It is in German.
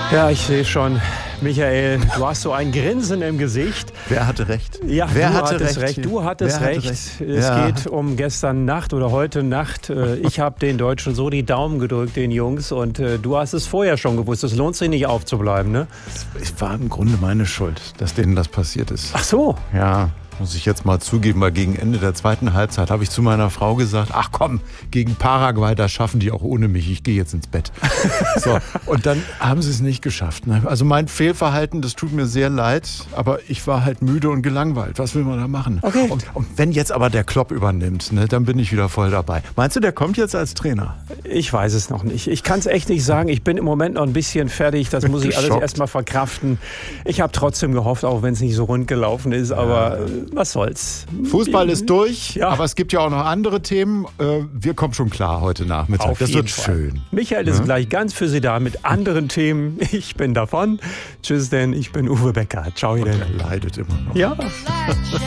Ja, ich sehe schon. Michael, du hast so ein Grinsen im Gesicht. Wer hatte recht? Ja, Wer du hatte hattest recht? recht. Du hattest Wer hatte recht. recht? Es Ja. geht um gestern Nacht oder heute Nacht. Ich habe den Deutschen so die Daumen gedrückt, den Jungs. Und du hast es vorher schon gewusst. Es lohnt sich nicht aufzubleiben, ne? Es war im Grunde meine Schuld, dass denen das passiert ist. Ach so. Ja, muss ich jetzt mal zugeben, weil gegen Ende der zweiten Halbzeit habe ich zu meiner Frau gesagt, ach komm, gegen Paraguay, das schaffen die auch ohne mich, ich gehe jetzt ins Bett. So, und dann haben sie es nicht geschafft. Ne? Also mein Fehlverhalten, das tut mir sehr leid, aber ich war halt müde und gelangweilt. Was will man da machen? Okay. Und wenn jetzt aber der Klopp übernimmt, ne, dann bin ich wieder voll dabei. Meinst du, der kommt jetzt als Trainer? Ich weiß es noch nicht. Ich kann es echt nicht sagen. Ich bin im Moment noch ein bisschen fertig. Das muss ich alles Geschockt. erstmal verkraften. Ich habe trotzdem gehofft, auch wenn es nicht so rund gelaufen ist. Aber was soll's? Fußball ist durch, Ja. aber es gibt ja auch noch andere Themen. Wir kommen schon klar heute Nachmittag. Auf Das jeden wird Fall. schön. Michael ist gleich ganz für Sie da mit anderen Themen. Ich bin davon. Tschüss denn, ich bin Uwe Becker. Ciao, Er denn. leidet immer noch. Ja.